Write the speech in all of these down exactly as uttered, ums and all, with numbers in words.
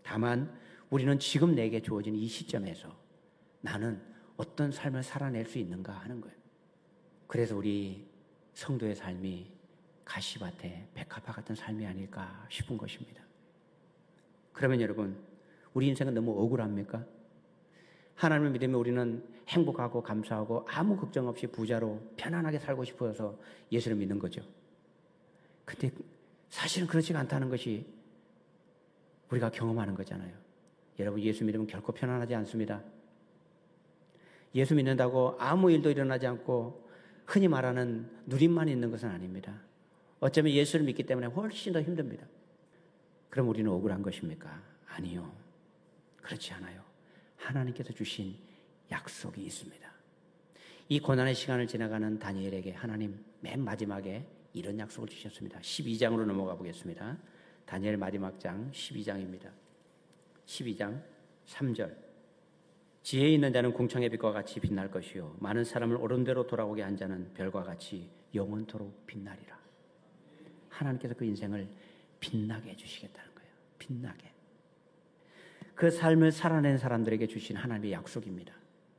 다만 우리는 지금 내게 주어진 이 시점에서 나는 어떤 삶을 살아낼 수 있는가 하는 거예요. 그래서 우리 성도의 삶이 가시밭에 백합화 같은 삶이 아닐까 싶은 것입니다. 그러면 여러분, 우리 인생은 너무 억울합니까? 하나님을 믿으면 우리는 행복하고 감사하고 아무 걱정 없이 부자로 편안하게 살고 싶어서 예수를 믿는 거죠. 근데 사실은 그렇지가 않다는 것이 우리가 경험하는 거잖아요. 여러분, 예수 믿으면 결코 편안하지 않습니다. 예수 믿는다고 아무 일도 일어나지 않고 흔히 말하는 누림만 있는 것은 아닙니다. 어쩌면 예수를 믿기 때문에 훨씬 더 힘듭니다. 그럼 우리는 억울한 것입니까? 아니요. 그렇지 않아요. 하나님께서 주신 약속이 있습니다. 이 고난의 시간을 지나가는 다니엘에게 하나님 맨 마지막에 이런 약속을 주셨습니다. 십이 장으로 넘어가 보겠습니다. 다니엘 마지막 장 십이 장입니다. 십이 장 삼 절. 지혜 있는 자는 궁창의 빛과 같이 빛날 것이요 많은 사람을 옳은 대로 돌아오게 한 자는 별과 같이 영원토록 빛나리라. 하나님께서 그 인생을 빛나게 해주시겠다는 거예요. 빛나게. 그 삶을 살아낸 사람들에게 주신 하나님의 약속입니다.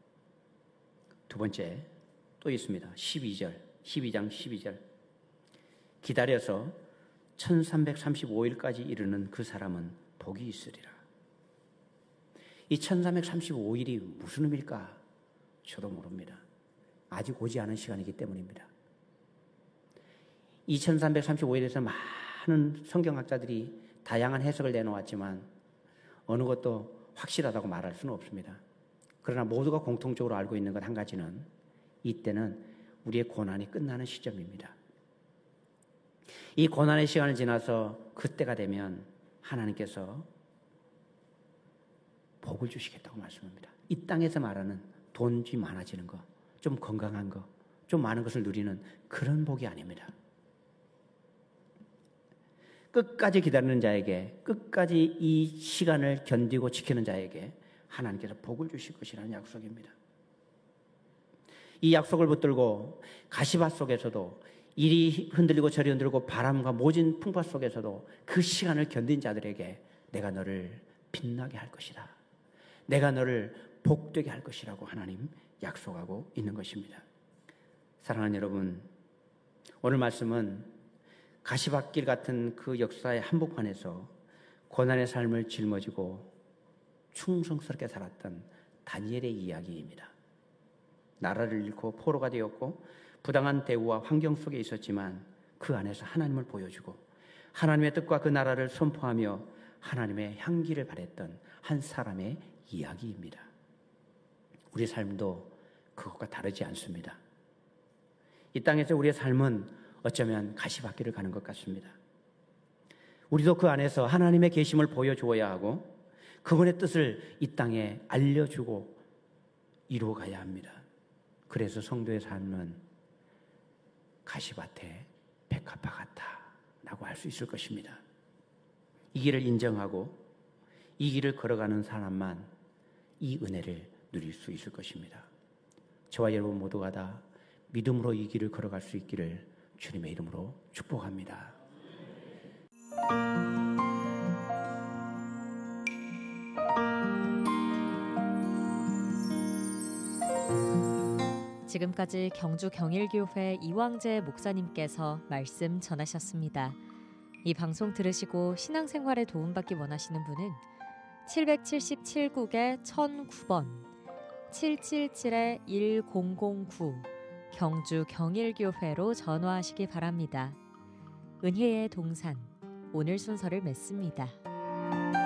두 번째 또 있습니다. 십이 절, 십이 장 십이 절. 기다려서 천삼백삼십오 일까지 이르는 그 사람은 복이 있으리라. 이 천삼백삼십오 일이 무슨 의미일까? 저도 모릅니다. 아직 오지 않은 시간이기 때문입니다. 이 천삼백삼십오 일에서 많은 성경학자들이 다양한 해석을 내놓았지만 어느 것도 확실하다고 말할 수는 없습니다. 그러나 모두가 공통적으로 알고 있는 것 한 가지는 이때는 우리의 고난이 끝나는 시점입니다. 이 고난의 시간을 지나서 그때가 되면 하나님께서 복을 주시겠다고 말씀합니다. 이 땅에서 말하는 돈이 많아지는 거, 좀 건강한 거, 좀 많은 것을 누리는 그런 복이 아닙니다. 끝까지 기다리는 자에게, 끝까지 이 시간을 견디고 지키는 자에게 하나님께서 복을 주실 것이라는 약속입니다. 이 약속을 붙들고 가시밭 속에서도 이리 흔들리고 저리 흔들리고 바람과 모진 풍파 속에서도 그 시간을 견딘 자들에게 내가 너를 빛나게 할 것이다. 내가 너를 복되게 할 것이라고 하나님 약속하고 있는 것입니다. 사랑하는 여러분, 오늘 말씀은 가시밭길 같은 그 역사의 한복판에서 고난의 삶을 짊어지고 충성스럽게 살았던 다니엘의 이야기입니다. 나라를 잃고 포로가 되었고 부당한 대우와 환경 속에 있었지만 그 안에서 하나님을 보여주고 하나님의 뜻과 그 나라를 선포하며 하나님의 향기를 발했던 한 사람의 이야기입니다. 우리 삶도 그것과 다르지 않습니다. 이 땅에서 우리의 삶은 어쩌면 가시밭길을 가는 것 같습니다. 우리도 그 안에서 하나님의 계심을 보여주어야 하고 그분의 뜻을 이 땅에 알려주고 이루어가야 합니다. 그래서 성도의 삶은 가시밭에 백합화 같다라고 할 수 있을 것입니다. 이 길을 인정하고 이 길을 걸어가는 사람만 이 은혜를 누릴 수 있을 것입니다. 저와 여러분 모두가 다 믿음으로 이 길을 걸어갈 수 있기를 주님의 이름으로 축복합니다. 지금까지 경주 경일교회 이왕재 목사님께서 말씀 전하셨습니다. 이 방송 들으시고 신앙생활에 도움받기 원하시는 분은 칠칠칠 국에 천구 번 칠칠칠 일공공구 경주 경일교회로 전화하시기 바랍니다. 은혜의 동산, 오늘 순서를 맺습니다.